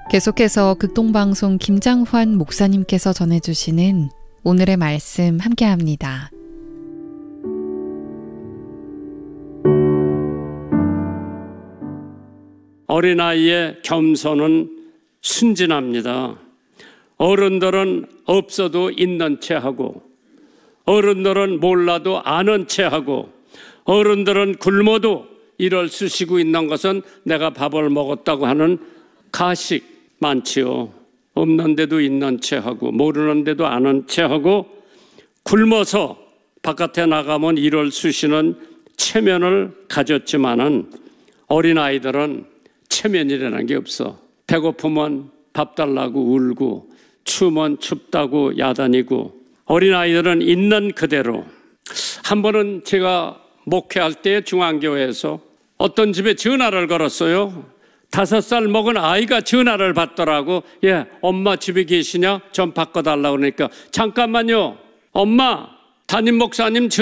계속해서 극동방송 김장환 목사님께서 전해주시는 오늘의 말씀 함께합니다. 어린아이의 겸손은 순진합니다. 어른들은 없어도 있는 채 하고, 어른들은 몰라도 아는 채 하고, 어른들은 굶어도 이를 쓰시고 있는 것은 내가 밥을 먹었다고 하는 가식 많지요. 없는데도 있는 채 하고, 모르는데도 아는 채 하고, 굶어서 바깥에 나가면 이를 쓰시는 체면을 가졌지만은 어린아이들은 체면이라는 게 없어. 배고프면 밥 달라고 울고, 추우면 춥다고 야단이고, 어린아이들은 있는 그대로. 한 번은 제가 목회할 때 중앙교회에서 어떤 집에 전화를 걸었어요. 5살 먹은 아이가 전화를 받더라고. 예, 엄마 집에 계시냐? 좀 바꿔달라고 그러니까, 잠깐만요. 엄마, 담임 목사님